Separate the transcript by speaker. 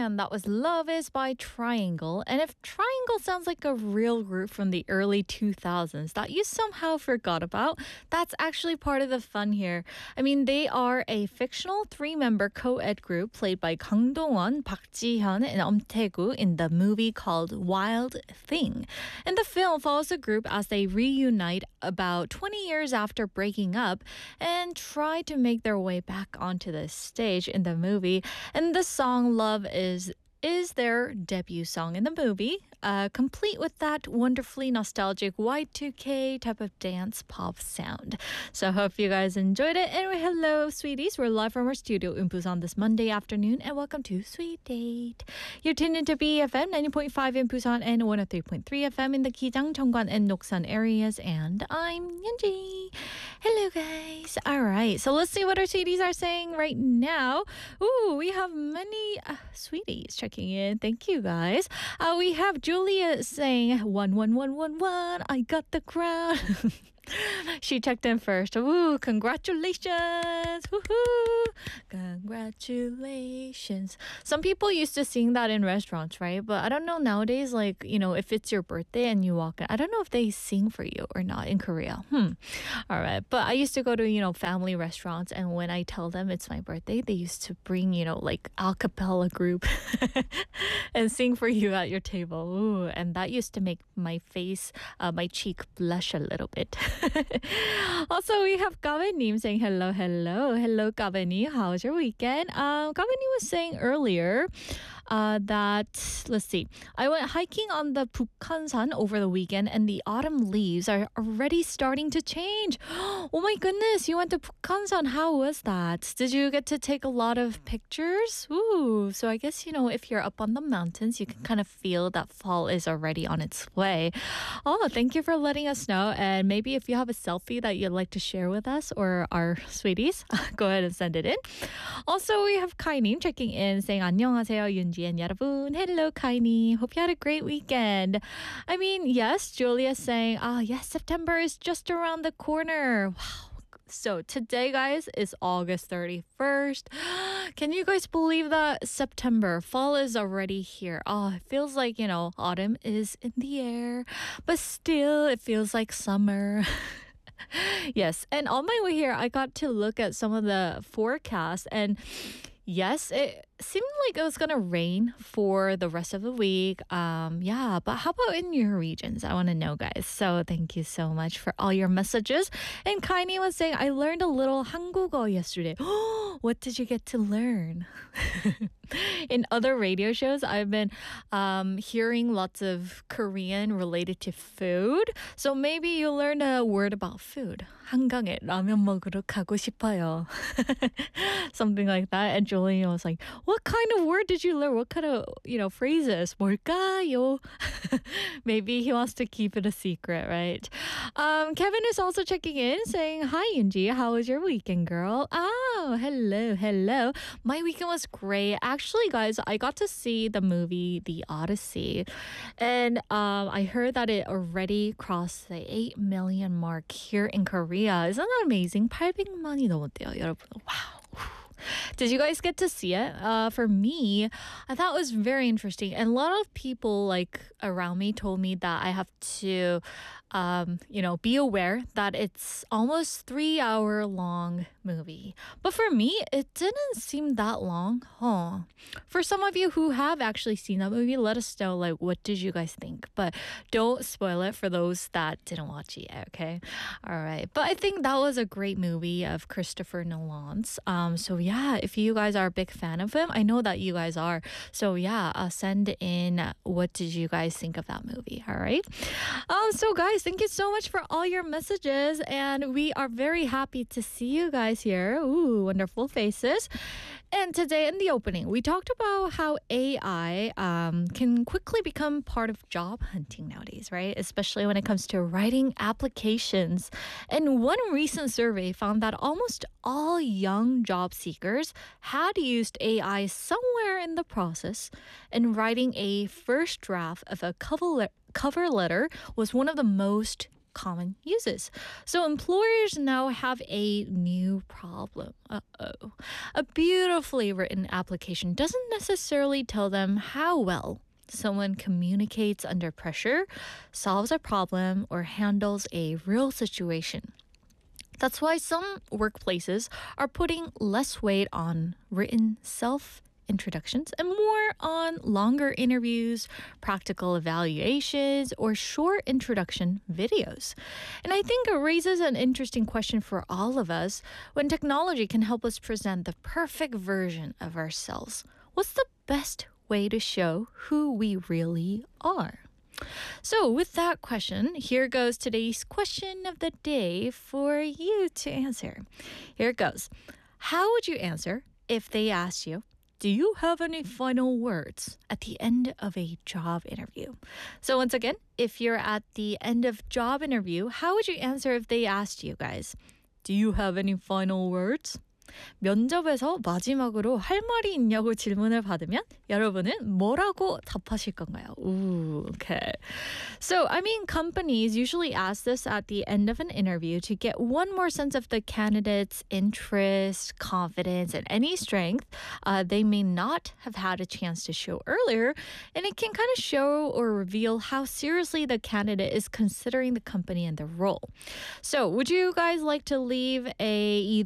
Speaker 1: And that was Love Is by Triangle. And if Triangle sounds like a real group from the early 2000s that you somehow forgot about, that's actually part of the fun here. I mean, they are a fictional three-member co-ed group played by Kang Dong-won, Park Ji-hyun, and Taegu in the movie called Wild Thing. And the film follows the group as they reunite about 20 years after breaking up and try to make their way back onto the stage in the movie. And the song Love is their debut song in the movie, complete with that wonderfully nostalgic Y2K type of dance pop sound. So I hope you guys enjoyed it. Anyway, hello, sweeties. We're live from our studio in Busan this Monday afternoon, and welcome to Sweet Date. You're tuned into BFM 90.5 in Busan and 103.3 FM in the Gijang, Cheongwan, and Noksan areas. And I'm Yeonji. Hello, guys. All right, so let's see what our sweeties are saying right now. Ooh, we have many sweeties checking in. Thank you, guys. We have Julia saying 11111. I got the crown. She checked in first. Ooh, congratulations. Woohoo. Congratulations. Some people used to sing that in restaurants, right? But I don't know nowadays, like, you know, if it's your birthday and you walk in, I don't know if they sing for you or not in Korea. All right. But I used to go to, you know, family restaurants, and when I tell them it's my birthday, they used to bring, you know, like a cappella group and sing for you at your table. Ooh, and that used to make my face, my cheek blush a little bit. Also, we have Kaveni saying hello, Kaveni. How's your weekend? Kaveni was saying earlier that, let's see, I went hiking on the Bukhansan over the weekend, and the autumn leaves are already starting to change. Oh my goodness, you went to Bukhansan. How was that? Did you get to take a lot of pictures? Ooh, so I guess, you know, if you're up on the mountains, you can kind of feel that fall is already on its way. Oh, thank you for letting us know. And maybe if you have a selfie that you'd like to share with us or our sweeties, go ahead and send it in. Also, we have Kai님 checking in saying 안녕하세요, 윤지 and 여러분. Hello, Kai님. Hope you had a great weekend. I mean, yes, Julia's saying, yes, September is just around the corner. Wow. So today, guys, is August 31st. Can you guys believe that? September, fall is already here. Oh, it feels like, you know, autumn is in the air, but still it feels like summer. Yes, and on my way here, I got to look at some of the forecasts, and yes, it seemed like it was gonna rain for the rest of the week. Yeah, but how about in your regions? I want to know, guys. So thank you so much for all your messages. And Kaini was saying, I learned a little 한국어 yesterday. What did you get to learn? In other radio shows, I've been hearing lots of Korean related to food. So maybe you learned a word about food. 한강에 라면 먹으러 가고 싶어요. Something like that. And Julian was like, what kind of word did you learn? What kind of, you know, phrases? 뭘까요? Maybe he wants to keep it a secret, right? Kevin is also checking in saying, hi, Yunji. How was your weekend, girl? Oh, hello. My weekend was great. Actually, guys, I got to see the movie The Odyssey. And I heard that it already crossed the 8 million mark here in Korea. Isn't that amazing? 800만이 넘었대요, 여러분. Wow. Did you guys get to see it? For me, I thought it was very interesting. And a lot of people like around me told me that I have to, be aware that it's almost 3-hour long movie. But for me, it didn't seem that long. For some of you who have actually seen that movie, let us know, like, what did you guys think? But don't spoil it for those that didn't watch it yet, okay? All right. But I think that was a great movie of Christopher Nolan's. So yeah, if you guys are a big fan of him, I know that you guys are. So yeah, send in what did you guys think of that movie, all right? So guys, thank you so much for all your messages, and we are very happy to see you guys here. Ooh, wonderful faces. And today in the opening, we talked about how AI can quickly become part of job hunting nowadays, right? Especially when it comes to writing applications. And one recent survey found that almost all young job seekers had used AI somewhere in the process, and writing a first draft of a cover letter was one of the most common uses. So employers now have a new problem. Uh-oh. A beautifully written application doesn't necessarily tell them how well someone communicates under pressure, solves a problem, or handles a real situation. That's why some workplaces are putting less weight on written introductions and more on longer interviews, practical evaluations, or short introduction videos. And I think it raises an interesting question for all of us. When technology can help us present the perfect version of ourselves, what's the best way to show who we really are? So, with that question, here goes today's question of the day for you to answer. Here it goes. How would you answer if they asked you, do you have any final words at the end of a job interview? So once again, if you're at the end of job interview, how would you answer if they asked you guys, do you have any final words? 면접에서 마지막으로 할 말이 있냐고 질문을 받으면 여러분은 뭐라고 답하실 건가요? Ooh, okay. So, I mean, companies usually ask this at the end of an interview to get one more sense of the candidate's interest, confidence, and any strength they may not have had a chance to show earlier. And it can kind of show or reveal how seriously the candidate is considering the company and the role. So, would you guys like to leave a